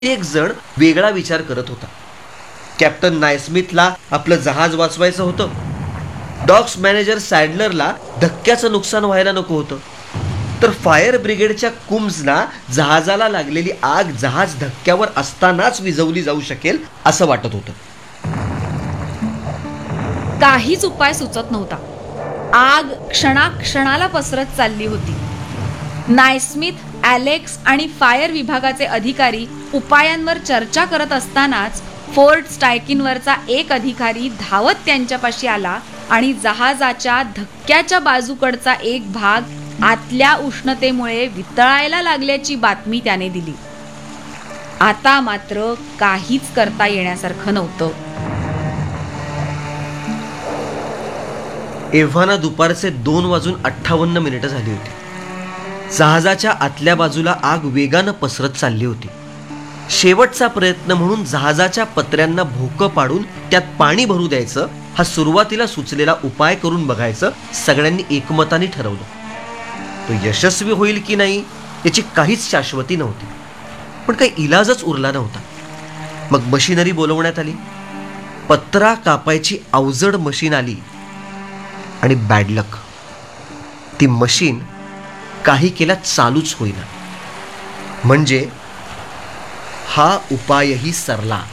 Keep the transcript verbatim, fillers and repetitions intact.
एक जण वेगळा विचार करत होता. कॅप्टन नायस्मिथला आपलं जहाज वाचवायचं होतं. डॉक्स मॅनेजर सॅडलरला धक्क्याचं नुकसान व्हायला नको होतं. तर फायर ब्रिगेडच्या कुम्सना जहाजाला लागलेली आग जहाज धक्क्यावर असतानाच विझवली जाऊ शकेल असं वाटत होतं. काहीच उपाय सुचत नव्हता. आग क्षणाक्षणाला पसरत चालली होती. नायस्मिथ, ॲलेक्स आणि फायर विभागाचे अधिकारी उपायांवर चर्चा करत असतानाच फोर्ट स्टायकिनवरचा एक अधिकारी धावत त्यांच्यापाशी आला आणि जहाजाच्या धक्क्याच्या बाजूकडचा एक भाग आतल्या उष्णतेमुळे वितळायला लागल्याची बातमी त्याने दिली. आता मात्र काहीच करता येण्यासारखं नव्हतं. एव्हाना दुपारचे दोन वाजून अठ्ठावन्न मिनिटं झाली होती. जहाजाच्या आतल्या बाजूला आग वेगानं पसरत चालली होती. शेवटचा प्रयत्न म्हणून जहाजाच्या पत्र्यांना भोकं पाडून त्यात पाणी भरू द्यायचं हा सुरुवातीला सुचलेला उपाय करून बघायचं सगळ्यांनी एकमताने ठरवलं. तो यशस्वी होईल की नाही याची काहीच शाश्वती नव्हती, पण काही इलाजच उरला नव्हता. मग मशिनरी बोलवण्यात आली. पत्रा कापायची अवजड मशीन आली आणि बॅडलक, ती मशीन काही केल्या चालूच होईना. म्हणजे हा उपायही सरला.